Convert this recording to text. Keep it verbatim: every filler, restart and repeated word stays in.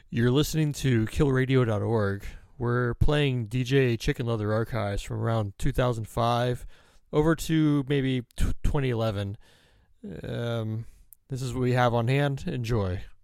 You're listening to kill radio dot org. We're playing D J Chicken Leather archives from around two thousand five over to maybe t- twenty eleven. Um, this is what we have on hand. Enjoy.